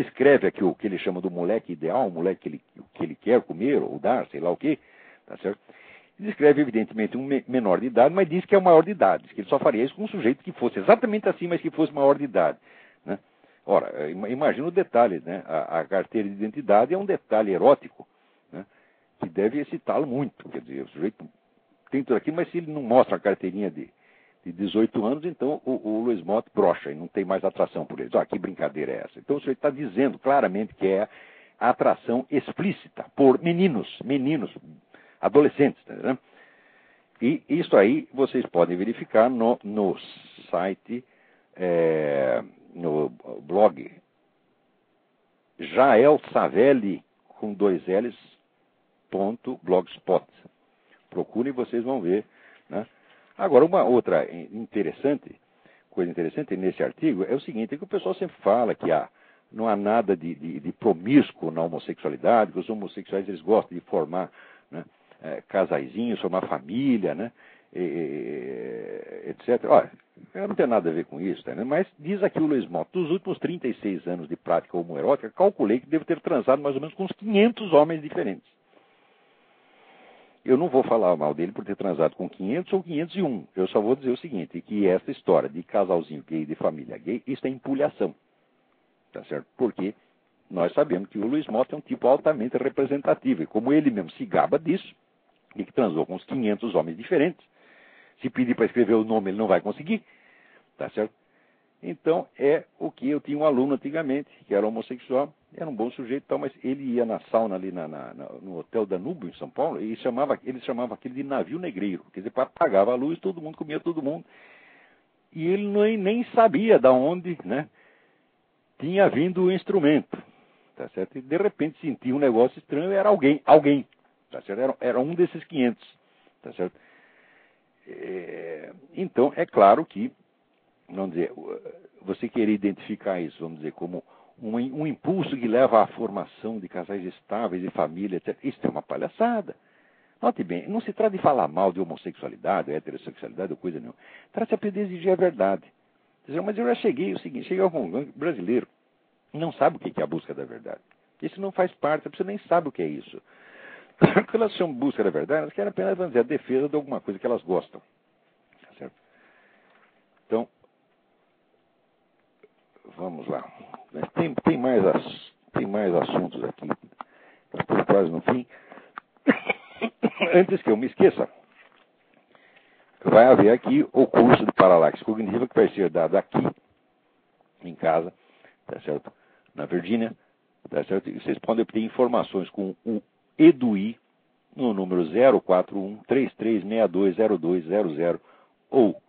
Escreve aqui o que ele chama do moleque ideal, o moleque que ele quer comer ou dar, sei lá o quê, tá certo? Descreve, evidentemente, um menor de idade, mas diz que é o maior de idade. Diz que ele só faria isso com um sujeito que fosse exatamente assim, mas que fosse maior de idade, né? Ora, imagina o detalhe, né? A carteira de identidade é um detalhe erótico, né? Que deve excitá-lo muito. Quer dizer, o sujeito tem tudo aqui, mas se ele não mostra a carteirinha de 18 anos, então o Louis Motte brocha e não tem mais atração por eles. Que brincadeira é essa? Então o sujeito está dizendo claramente que é a atração explícita por meninos, adolescentes, né? E isso aí vocês podem verificar no site, no blog Jael Savelli, com 2 L's, .blogspot. Procurem e vocês vão ver, né? Agora, uma outra coisa interessante nesse artigo é o seguinte, é que o pessoal sempre fala que não há nada de promíscuo na homossexualidade, que os homossexuais eles gostam de formar, né, casaizinhos, formar família, né, etc. Olha, eu não tenho nada a ver com isso, né, mas diz aqui o Louis Motte, dos últimos 36 anos de prática homoerótica, calculei que devo ter transado mais ou menos com uns 500 homens diferentes. Eu não vou falar mal dele por ter transado com 500 ou 501. Eu só vou dizer o seguinte, que essa história de casalzinho gay, de família gay, isso é empulhação. Tá certo? Porque nós sabemos que o Louis Motte é um tipo altamente representativo. E como ele mesmo se gaba disso, e que transou com uns 500 homens diferentes, se pedir para escrever o nome ele não vai conseguir. Tá certo? Então, é o que eu tinha um aluno antigamente, que era homossexual, era um bom sujeito e tal, mas ele ia na sauna ali no Hotel Danúbio, em São Paulo, e eles chamavam aquele de navio negreiro. Quer dizer, apagava a luz, todo mundo comia todo mundo. E ele nem sabia de onde, né, tinha vindo o instrumento. Tá certo? E de repente sentia um negócio estranho, era alguém. Tá certo? Era um desses 500. Tá certo? Então, é claro que, vamos dizer, você querer identificar isso, vamos dizer, como um impulso que leva à formação de casais estáveis, de família, etc. Isso é uma palhaçada. Note bem, não se trata de falar mal de homossexualidade, heterossexualidade ou coisa nenhuma. Trata-se apenas de exigir a verdade. Mas eu já cheguei ao Congo brasileiro, não sabe o que é a busca da verdade. Isso não faz parte, a pessoa nem sabe o que é isso. Quando elas chamam busca da verdade, elas querem apenas, vamos dizer, a defesa de alguma coisa que elas gostam. Certo? Então, vamos lá. Tem mais assuntos aqui. Estou quase no fim. Antes que eu me esqueça, vai haver aqui o curso de paralaxe cognitiva que vai ser dado aqui, em casa, tá certo? Na Virgínia, tá certo? E vocês podem obter informações com o EDUI no número 041-3362-0200 ou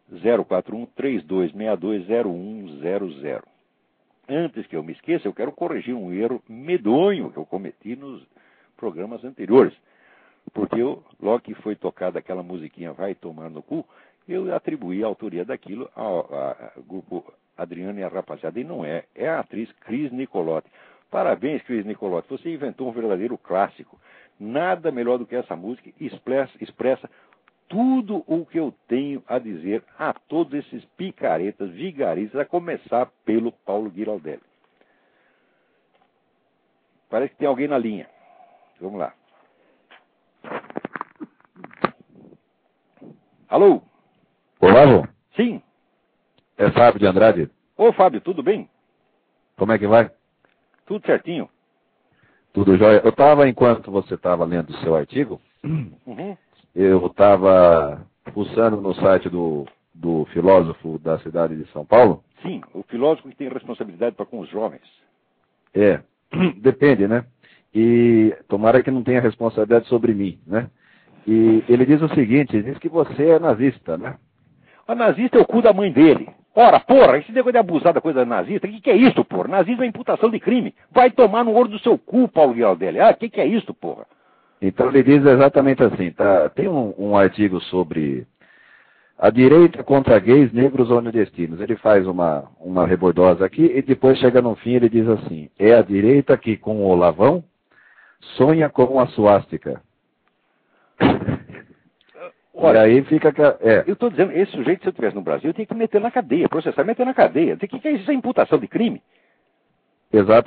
041-3262-0100. Antes que eu me esqueça, eu quero corrigir um erro medonho que eu cometi nos programas anteriores. Porque logo que foi tocada aquela musiquinha Vai Tomar no Cu, eu atribuí a autoria daquilo ao grupo Adriano e a Rapaziada. E não é. É a atriz Cris Nicolotti. Parabéns, Cris Nicolotti. Você inventou um verdadeiro clássico. Nada melhor do que essa música expressa tudo o que eu tenho a dizer a todos esses picaretas, vigaristas, a começar pelo Paulo Giraldelli. Parece que tem alguém na linha. Vamos lá. Alô? Olavo? Sim. É Fábio de Andrade. Ô, Fábio, tudo bem? Como é que vai? Tudo certinho. Tudo jóia. Eu estava, enquanto você estava lendo o seu artigo, eu estava fuçando no site do filósofo da cidade de São Paulo. Sim, o filósofo que tem responsabilidade para com os jovens. Depende, né? E tomara que não tenha responsabilidade sobre mim, né? E ele diz o seguinte, diz que você é nazista, né? O nazista é o cu da mãe dele. Ora, porra, esse negócio de abusar da coisa nazista, o que é isso, porra? Nazismo é imputação de crime. Vai tomar no olho do seu cu, Paulo Giraldelli. O que é isso, porra? Então ele diz exatamente assim, tá? Tem um artigo sobre a direita contra gays, negros ou nordestinos. Ele faz uma rebordosa aqui e depois chega no fim ele diz assim, é a direita que com o Olavão sonha com a suástica. Olha, e aí fica... Eu estou dizendo, esse sujeito, se eu estivesse no Brasil, eu tinha que meter na cadeia, processar e meter na cadeia. O que é isso? Isso é imputação de crime? Exato.